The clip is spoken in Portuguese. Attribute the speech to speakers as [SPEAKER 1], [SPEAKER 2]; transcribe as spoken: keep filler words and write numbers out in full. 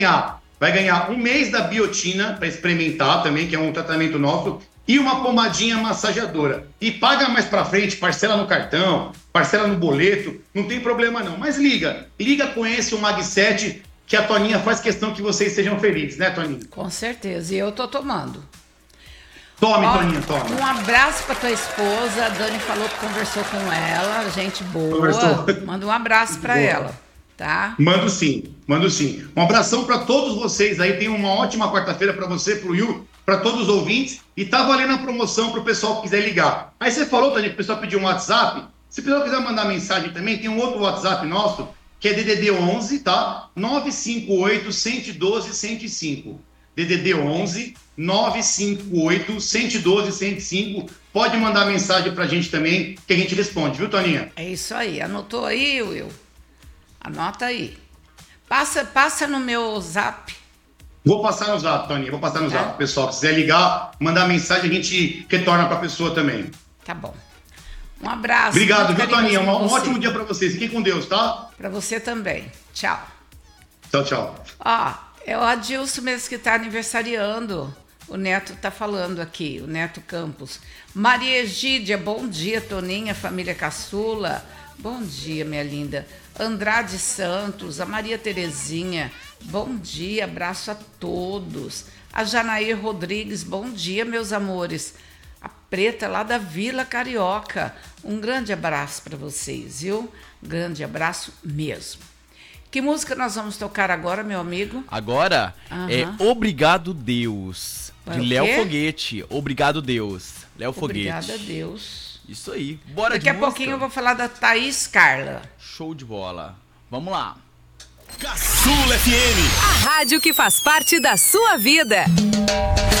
[SPEAKER 1] ganhar, vai ganhar um mês da biotina para experimentar também, que é um tratamento nosso, e uma pomadinha massageadora. E paga mais para frente, parcela no cartão, parcela no boleto, não tem problema não. Mas liga, liga com esse, o Mag sete, que a Toninha faz questão que vocês sejam felizes, né, Toninha?
[SPEAKER 2] Com certeza, e eu tô tomando.
[SPEAKER 1] Tome,
[SPEAKER 2] Ó,
[SPEAKER 1] Toninha, tome.
[SPEAKER 2] Um abraço pra tua esposa, a Dani falou que conversou com ela, gente boa.
[SPEAKER 1] Conversou.
[SPEAKER 2] Manda um abraço pra
[SPEAKER 1] Boa.
[SPEAKER 2] ela, tá?
[SPEAKER 1] Mando sim, mando sim. Um abração para todos vocês aí, tenham uma ótima quarta-feira para você, pro Will, para todos os ouvintes, e tá valendo a promoção pro pessoal que quiser ligar. Aí você falou, Toninha, que o pessoal pediu um WhatsApp, se o pessoal quiser mandar mensagem também, tem um outro WhatsApp nosso, que é D D D onze, tá? nove cinco oito, um um dois, um zero cinco. D D D onze, nove cinco oito, um um dois, um zero cinco. Pode mandar mensagem pra gente também, que a gente responde, viu, Toninha?
[SPEAKER 2] É isso aí, anotou aí, Will? Anota aí. Passa, passa no meu zap.
[SPEAKER 1] Vou passar no zap, Toninha, vou passar no
[SPEAKER 2] Tá.
[SPEAKER 1] zap. Pessoal, se quiser ligar, mandar mensagem, a gente retorna pra pessoa também.
[SPEAKER 2] Tá bom. Um abraço.
[SPEAKER 1] Obrigado,
[SPEAKER 2] muito
[SPEAKER 1] viu,
[SPEAKER 2] carinhoso
[SPEAKER 1] Toninha?
[SPEAKER 2] pra
[SPEAKER 1] Um
[SPEAKER 2] você.
[SPEAKER 1] ótimo dia pra vocês. Fiquem com Deus, tá?
[SPEAKER 2] Pra você também. Tchau.
[SPEAKER 1] Tchau, tchau.
[SPEAKER 2] Ó, é o Adilson mesmo que tá aniversariando. O Neto tá falando aqui, o Neto Campos. Maria Egídia, bom dia, Toninha, família Caçula. Bom dia, minha linda. Andrade Santos, a Maria Terezinha, bom dia, abraço a todos. A Janair Rodrigues, bom dia, meus amores. A Preta lá da Vila Carioca, um grande abraço para vocês, viu? Um grande abraço mesmo. Que música nós vamos tocar agora, meu amigo?
[SPEAKER 3] Agora
[SPEAKER 2] Aham.
[SPEAKER 3] é Obrigado Deus,
[SPEAKER 2] Vai
[SPEAKER 3] de
[SPEAKER 2] o
[SPEAKER 3] Léo
[SPEAKER 2] quê?
[SPEAKER 3] Foguete. Obrigado Deus, Léo Foguete.
[SPEAKER 2] Obrigada a Deus.
[SPEAKER 3] Isso aí, bora
[SPEAKER 2] Daqui
[SPEAKER 3] de
[SPEAKER 2] a
[SPEAKER 3] música.
[SPEAKER 2] pouquinho eu vou falar da Thaís Carla.
[SPEAKER 3] Show de bola. Vamos lá.
[SPEAKER 4] Caçula F M.
[SPEAKER 5] A rádio que faz parte da sua vida.